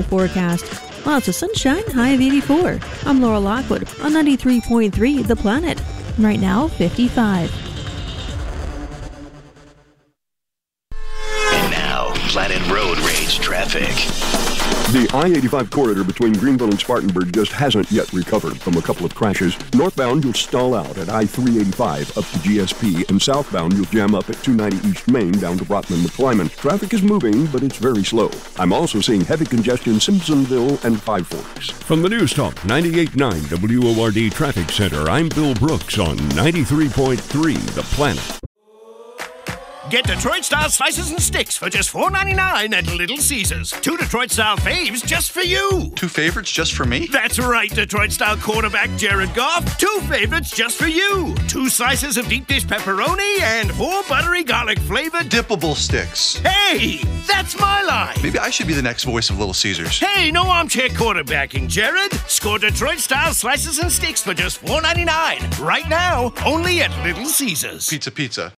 forecast. Lots of sunshine, high of 84. I'm Laura Lockwood on 93.3 The Planet. Right now, 55. And now, Planet Road Rage traffic. The I-85 corridor between Greenville and Spartanburg just hasn't yet recovered from a couple of crashes. Northbound, you'll stall out at I-385 up to GSP, and southbound, you'll jam up at 290 East Main down to Rotman-McClyman. Traffic is moving, but it's very slow. I'm also seeing heavy congestion in Simpsonville and Five Forks. From the News Talk 98.9 WORD Traffic Center, I'm Bill Brooks on 93.3 The Planet. Get Detroit-style slices and sticks for just $4.99 at Little Caesars. 2 Detroit-style faves just for you. 2 favorites just for me? That's right, Detroit-style quarterback Jared Goff. 2 favorites just for you. 2 slices of deep dish pepperoni and 4 buttery garlic-flavored dippable sticks. Hey, that's my line. Maybe I should be the next voice of Little Caesars. Hey, no armchair quarterbacking, Jared. Score Detroit-style slices and sticks for just $4.99. Right now, only at Little Caesars. Pizza.